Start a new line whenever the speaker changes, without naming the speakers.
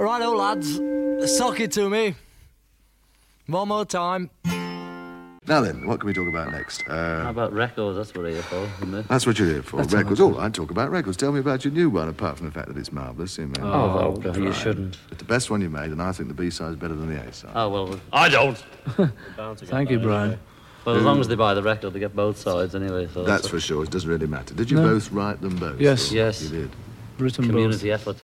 Righto, lads. Sock it to me. One more time.
Now then, what can we talk about next?
How about records? That's what we're here for, isn't it?
That's what you're here for, records. Oh, I'd talk about records. Tell me about your new one, apart from the fact that it's marvellous.
Oh, God, you shouldn't.
It's the best one you made, and I think the B-side's better than the A-side.
Oh, well, I don't.
Thank you, Brian.
Well, as long as they buy the record, they get both sides anyway. So
That's for sure. It doesn't really matter. Did you both write them both?
Yes.
Yes.
You did.
Written
community effort.